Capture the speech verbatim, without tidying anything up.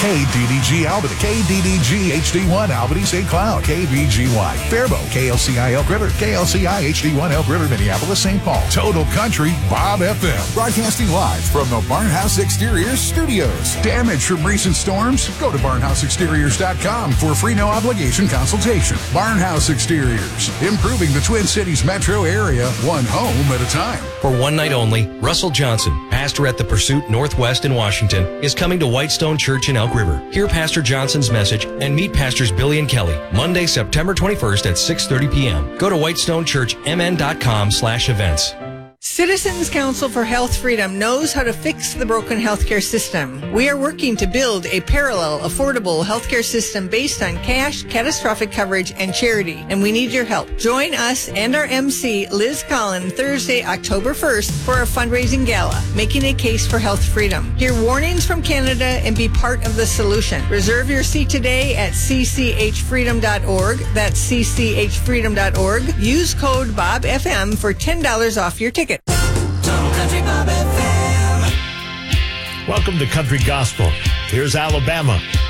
K D D G Albany, K D D G H D one Albany Saint Cloud, K B G Y Faribault, K L C I Elk River, K L C I H D one Elk River, Minneapolis, Saint Paul. Total Country Bob F M. Broadcasting live from the Barnhouse Exteriors Studios. Damage from recent storms? Go to barnhouse exteriors dot com for a free no obligation consultation. Barnhouse Exteriors, improving the Twin Cities metro area, one home at a time. For one night only, Russell Johnson, pastor at the Pursuit Northwest in Washington, is coming to Whitestone Church in Elk River. Hear Pastor Johnson's message and meet Pastors Billy and Kelly Monday, September twenty-first at six thirty p.m. Go to whitestone church m n dot com slash events. Citizens Council for Health Freedom knows how to fix the broken healthcare system. We are working to build a parallel, affordable healthcare system based on cash, catastrophic coverage, and charity, and we need your help. Join us and our M C, Liz Collin, Thursday, October first for our fundraising gala, Making a Case for Health Freedom. Hear warnings from Canada and be part of the solution. Reserve your seat today at c c h freedom dot org. That's c c h freedom dot org. Use code Bob F M for ten dollars off your ticket. Total Country Bob F M. Welcome to Country Gospel. Here's Alabama.